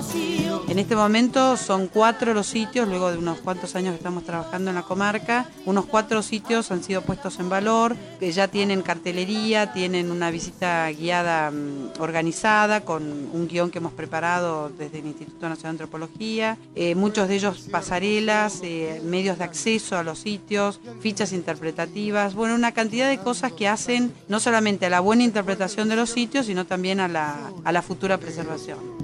En este momento son 4 los sitios, luego de unos cuantos años que estamos trabajando en la comarca, unos 4 sitios han sido puestos en valor, que ya tienen cartelería, tienen una visita guiada organizada con un guión que hemos preparado desde el Instituto Nacional de Antropología, muchos de ellos pasarelas, medios de acceso a los sitios, fichas interpretativas, bueno, una cantidad de cosas que hacen no solamente a la buena interpretación de los sitios, sino también a la futura preservación.